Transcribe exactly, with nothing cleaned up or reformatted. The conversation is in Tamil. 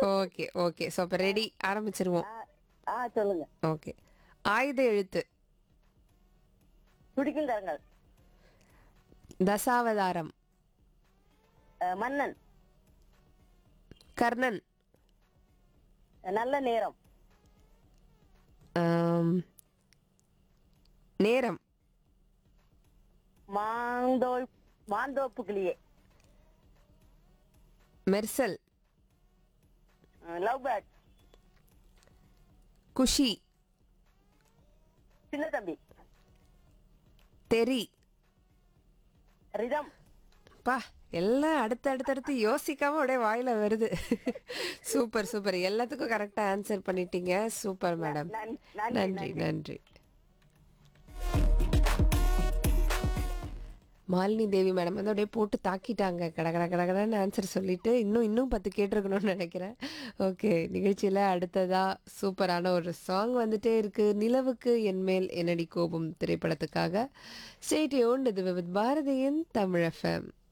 Okay, okay. ஸோ அப்ப ரெடி ஆரம்பிச்சிருவோம். ஆ ஆ சொல்லுங்க. ஓகே. ஆயுத எழுத்து. துடிக்கும் கரங்கள். தசாவதாரம். அஹ், மன்னன். கர்ணன். நல்ல நேரம். ஆம், நேரம். மாந்தோல் மாந்தோப்பு கிளியே. மெர்சல். Love bird. குஷி. சின்ன தம்பி. தெரி. ரிதம். பா எல்லாம் அடுத்து அடுத்தடுத்து யோசிக்காம அப்படியே வாயில வருது. Super super. எல்லாத்துக்கும் கரெக்டா ஆன்சர் பண்ணிட்டீங்க. Super madam. நன்- நன்றி நன்றி நன்றி. நன்றி. மாலினி தேவி மேடம் வந்து அப்படியே போட்டு தாக்கிட்டாங்க. கட கட கட கடன்னு ஆன்சர் சொல்லிட்டு இன்னும் இன்னும் பத்து கேட்டிருக்கணும்னு நினைக்கிறேன். ஓகே, நிகழ்ச்சியில் அடுத்ததா சூப்பரான ஒரு சாங் வந்துட்டே இருக்கு. நிலவுக்கு என்மேல் என்னடி கோபம் திரைப்படத்துக்காக. Stay tuned. இது வித் பாரதியின் தமிழ் எஃப்எம்.